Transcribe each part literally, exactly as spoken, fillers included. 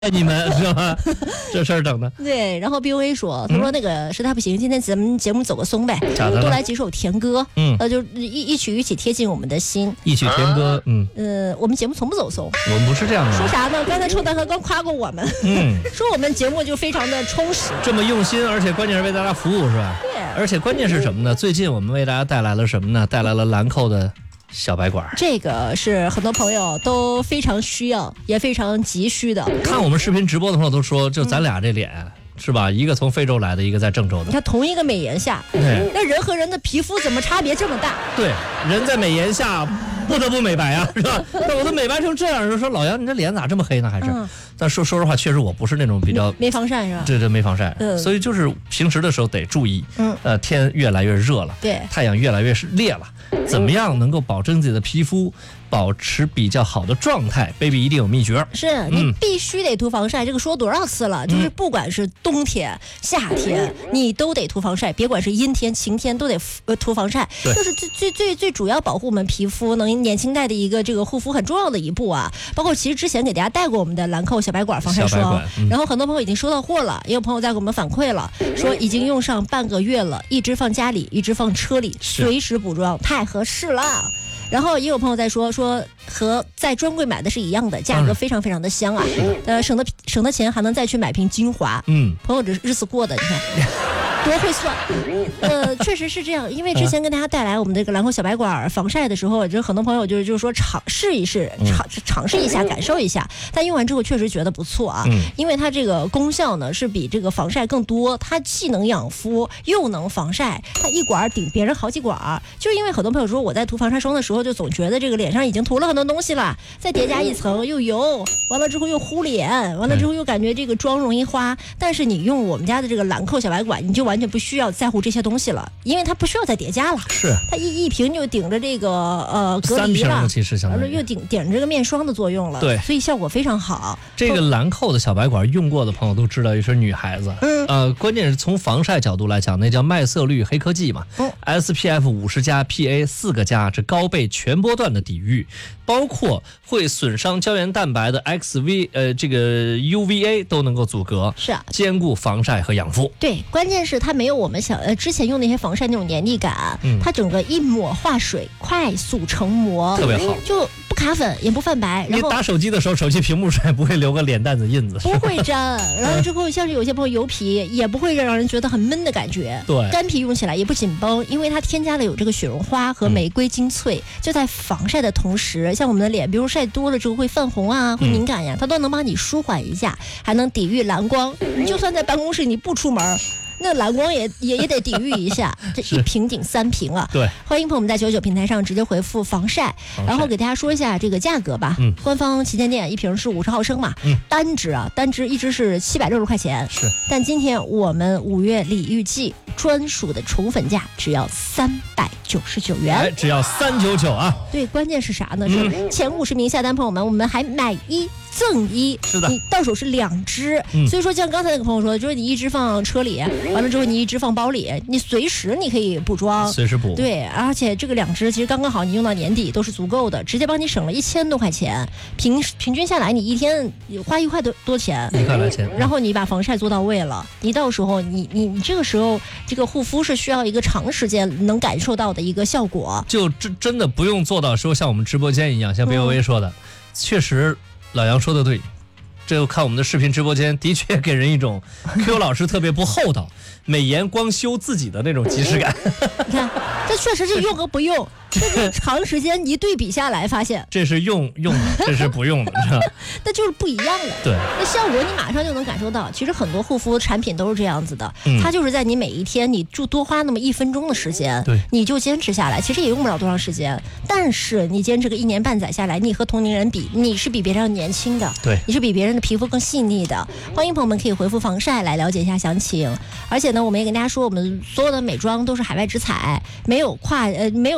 你们是吧？这事儿整的。 对，然后 B O A 说，他说那个实在不行，今天咱们节目走个松呗，多来几首甜歌，嗯，呃，就一一曲一曲贴近我们的心。 一曲甜歌，嗯， 呃，我们节目从不走松， 我们不是这样的。 说啥呢？刚才臭蛋哥刚夸过我们，嗯，说我们节目就非常的充实， 这么用心，而且关键是为大家服务，是吧？ 对。 而且关键是什么呢？最近我们为大家带来了什么呢？带来了兰蔻的小白管， 这个是很多朋友都非常需要，也非常急需的。 看我们视频直播的朋友都说，就咱俩这脸。嗯是吧？一个从非洲来的，一个在郑州的。 你看同一个美颜下，那人和人的皮肤怎么差别这么大？ 对，人在美颜下不得不美白啊，是吧？那我都美白成这样，就说老杨，你这脸咋这么黑呢？还是？嗯、但说说实话，确实我不是那种比较没防晒是吧？ 这这没防晒，嗯，所以就是平时的时候得注意。嗯，呃，天越来越热了， 对， 太阳越来越烈了，怎么样能够保证自己的皮肤？保持比较好的状态 ，baby 一定有秘诀。 是你必须得涂防晒，这个说多少次了？就是不管是冬天、夏天，你都得涂防晒，别管是阴天、晴天，都得涂防晒。就是最最最最主要保护我们皮肤能年轻代的一个这个护肤很重要的一步啊。包括其实之前给大家带过我们的兰蔻小白管防晒霜，嗯、然后很多朋友已经收到货了，也有朋友在给我们反馈了，说已经用上半个月了，一直放家里，一直放车里，随时补妆，太合适了。然后也有朋友在说说和在专柜买的是一样的，价格非常非常的香啊，呃，省得省得钱还能再去买瓶精华。嗯，朋友这日子过的，你看。多会算，呃，确实是这样。因为之前跟大家带来我们这个兰蔻小白管防晒的时候，就很多朋友就是就是说尝试一试，尝尝试一下，感受一下。但用完之后确实觉得不错啊，嗯、因为它这个功效呢是比这个防晒更多，它既能养肤又能防晒，它一管顶别人好几管。就是因为很多朋友说我在涂防晒霜的时候，就总觉得这个脸上已经涂了很多东西了，再叠加一层又油，完了之后又糊脸，完了之后又感觉这个妆容易花。但是你用我们家的这个兰蔻小白管，你就完全不需要在乎这些东西了，因为它不需要再叠加了。 是， 它一一瓶就顶着这个呃隔离了， 其实相当于又顶顶着这个面霜的作用了。 对， 所以效果非常好。 这个兰蔻的小白管用过的朋友都知道，也是女孩子。嗯，呃，关键是从防晒角度来讲，那叫麦色绿黑科技嘛。嗯 ，S P F 五十加 P A 四个加，这高倍全波段的抵御，包括会损伤胶原蛋白的 X V 呃这个 U V A 都能够阻隔。 是啊， 兼顾防晒和养肤。 对，关键是它没有我们想呃之前用那些防晒那种黏腻感，嗯、它整个一抹化水，快速成膜， 特别好， 就不卡粉也不泛白。 你打手机的时候，手机屏幕上也不会留个脸蛋子印子， 不会粘。然后之后像是有些朋友油皮也不会让人觉得很闷的感觉。 对， 干皮用起来也不紧绷，因为它添加了有这个雪绒花和玫瑰精粹，嗯、就在防晒的同时，像我们的脸，比如晒多了之后会泛红啊，会敏感呀，嗯、它都能帮你舒缓一下，还能抵御蓝光。你就算在办公室你不出门，那蓝光也也也得抵御一下。这一瓶顶三瓶啊！ 对， 欢迎朋友们在九九平台上直接回复防晒，然后给大家说一下这个价格吧。嗯，官方旗舰店一瓶是五十毫升嘛，嗯，单支啊，单支一支是七百六十块钱。 是， 但今天我们五月礼遇季专属的宠粉价只要三百九十九元， 哎，只要三九九啊！ 对，关键是啥呢？是前五十名下单朋友们，我们还买一赠一， 是的， 你到手是两支。嗯、所以说，像刚才那个朋友说的，就是你一支放车里，完了之后你一支放包里，你随时你可以补妆， 随时补。 对，而且这个两支其实刚刚好，你用到年底都是足够的，直接帮你省了一千多块钱，平平均下来你一天花一块多多钱， 一块来钱。 然后你把防晒做到位了，你到时候你你你这个时候这个护肤是需要一个长时间能感受到的一个效果， 就真真的不用做到说像我们直播间一样，像 B O A 说的，嗯、确实。老杨说的对，这个看我们的视频直播间的确给人一种 Q 老师特别不厚道，美颜光修自己的那种即视感。 你看，这确实是用和不用，这是长时间一对比下来发现， 这是用用的，这是不用的，是吧？ 那就是不一样的。 对， 那效果你马上就能感受到。其实很多护肤产品都是这样子的，嗯、它就是在你每一天你就多花那么一分钟的时间， 对， 你就坚持下来，其实也用不了多长时间。但是你坚持个一年半载下来，你和同龄人比，你是比别人年轻的， 对， 你是比别人的皮肤更细腻的。欢迎朋友们可以回复防晒来了解一下详情。而且呢，我们也跟大家说，我们所有的美妆都是海外直采，没有跨呃没有这个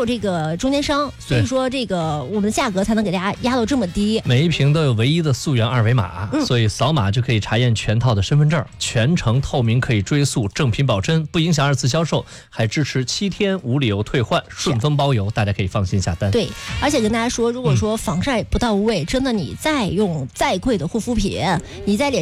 的中间商，所以说这个我们的价格才能给大家压到这么低。 每一瓶都有唯一的溯源二维码，嗯、所以扫码就可以查验全套的身份证，全程透明，可以追溯，正品保真，不影响二次销售，还支持七天无理由退换，顺丰包邮，大家可以放心下单。 对，而且跟大家说，如果说防晒不到位，嗯、真的你再用再贵的护肤品，你在脸